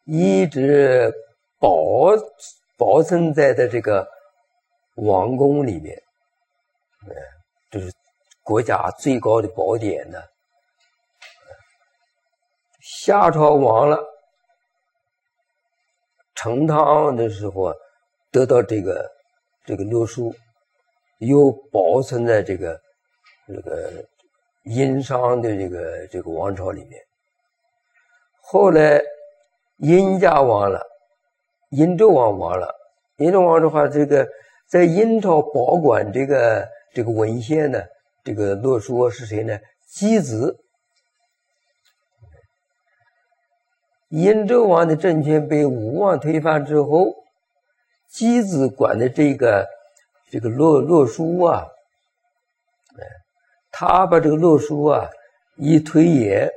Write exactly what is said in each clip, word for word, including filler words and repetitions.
一直保保存在的这个王宫里面，呃，这是国家最高的宝典呢。夏朝亡了，成汤的时候得到这个这个洛书，又保存在这个这个殷商的这个这个王朝里面。后来殷家亡了，殷纣王亡了，殷纣王的话，这个在殷朝保管这个这个文献呢，这个洛书是谁呢？箕子。殷纣王的政权被武王推翻之后，箕子管的这个这个洛洛书啊，他把这个洛书啊一推演，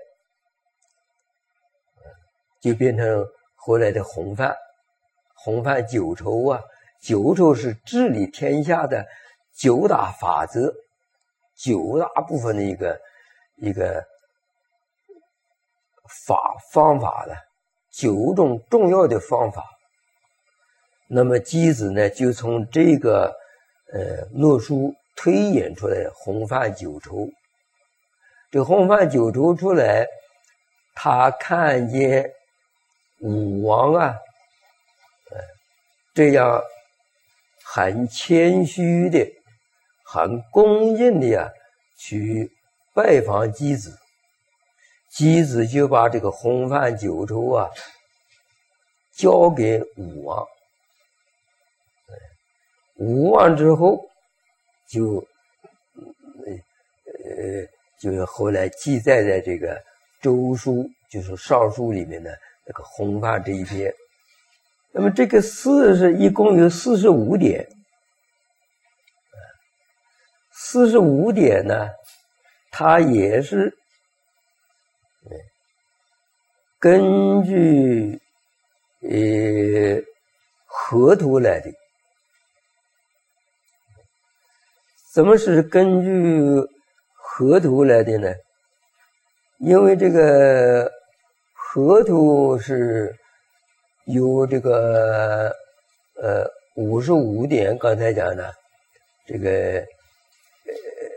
就变成后来的洪范。洪范九畴啊，九畴是治理天下的九大法则，九大部分的一个一个法方法的九种重要的方法。那么箕子呢，就从这个呃洛书推演出来洪范九畴。这个洪范九畴出来，他看见武王啊，呃，这样很谦虚的、很恭敬的呀，去拜访箕子。箕子就把这个洪范九畴啊交给武王。武王之后就呃就是后来记载在这个周书，就是尚书里面的那个洪范这一篇。那么这个四是一共有四十五点，四十五点呢，它也是根据呃河图来的。怎么是根据河图来的呢？因为这个河图是由这个呃五十五点，刚才讲的这个呃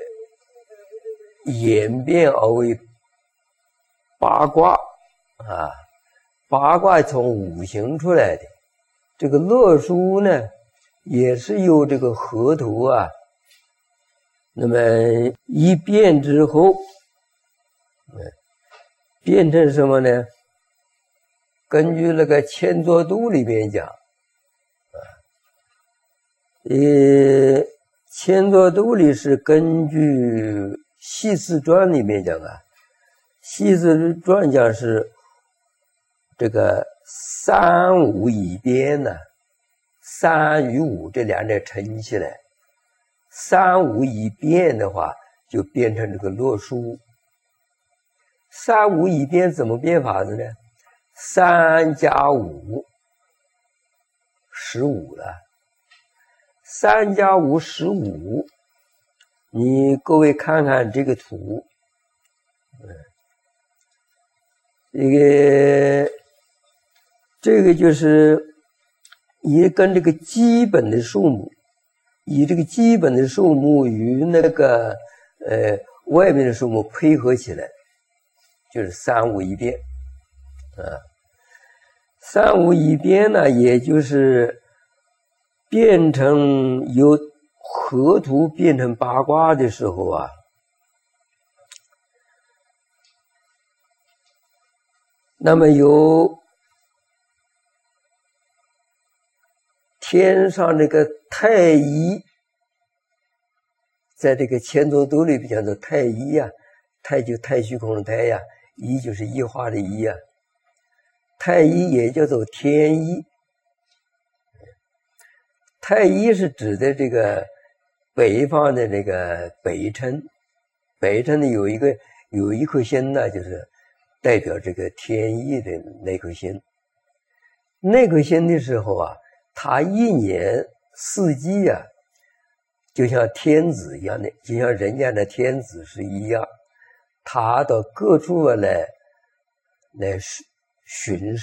演变而为八卦啊，八卦从五行出来的。这个洛书呢，也是由这个河图啊。那么一变之后，变成什么呢？根据那个千作度里面讲，呃，千作度里是根据《系辞传》里面讲啊，《系辞传》讲是这个三五一变呢，三与五这两者乘起来。三五一变的话，就变成这个洛书。三五一变怎么变法子呢？三加五，十五了。三加五十五，你各位看看这个图，这个这个就是也跟这个基本的数目。以这个基本的数目与那个呃外面的数目配合起来，就是三五一变啊。三五一变呢，也就是变成由河图变成八卦的时候啊，那么由天上这个太一，在这个千作度里边叫做太一呀、啊，太就太虚空的太呀、啊，一就是一化的一呀、啊，太一也叫做天一。太一是指的这个北方的这个北辰，北辰呢有一个有一颗星呢，就是代表这个天意的那颗星。那颗星的时候啊，它一年四季啊，就像天子一样的，就像人家的天子是一样，他到各处来来巡巡视。